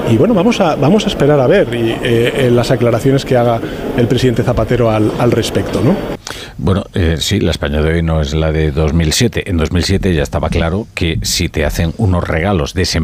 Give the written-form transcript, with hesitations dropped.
Y bueno, vamos a esperar a ver las aclaraciones que haga el presidente Zapatero al respecto, ¿no? Bueno, sí, la España de hoy no es la de 2007. En 2007 ya estaba claro que si te hacen unos regalos de ese